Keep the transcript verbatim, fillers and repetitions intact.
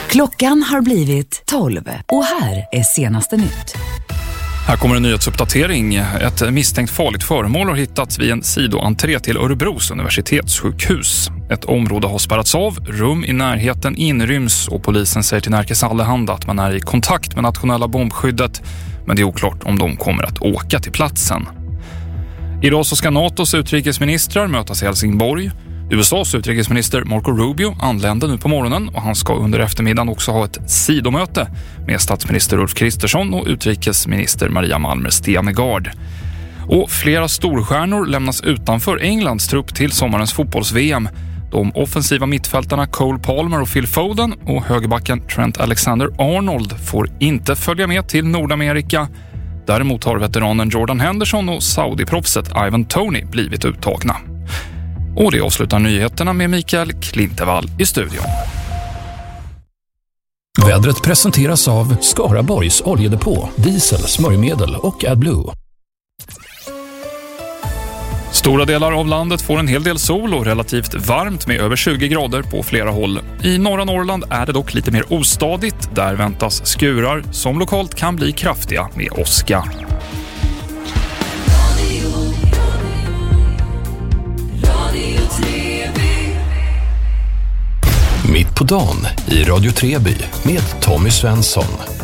Klockan har blivit tolv och här är senaste nytt. Här kommer en nyhetsuppdatering. Ett misstänkt farligt föremål har hittats vid en sidoentré till Örebros universitetssjukhus. Ett område har spärrats av, rum i närheten inryms och polisen säger till Nerikes Allehanda att man är i kontakt med nationella bombskyddet, men det är oklart om de kommer att åka till platsen. Idag så ska NATOs utrikesministrar mötas i Helsingborg. U S A:s utrikesminister Marco Rubio anländer nu på morgonen och han ska under eftermiddagen också ha ett sidomöte med statsminister Ulf Kristersson och utrikesminister Maria Malmer Stenergard. Och flera storstjärnor lämnas utanför Englands trupp till sommarens fotbolls-V M. De offensiva mittfältarna Cole Palmer och Phil Foden och högerbacken Trent Alexander-Arnold får inte följa med till Nordamerika. Däremot har veteranen Jordan Henderson och Saudi-proffset Ivan Toney blivit uttagna. Och det avslutar nyheterna med Mikael Klintevall i studion. Vädret presenteras av Skaraborgs oljedepå, diesel, smörjmedel och AdBlue. Stora delar av landet får en hel del sol och relativt varmt med över tjugo grader på flera håll. I norra Norrland är det dock lite mer ostadigt. Där väntas skurar som lokalt kan bli kraftiga med åska. Mitt på dagen i Radio Treby med Tommy Svensson.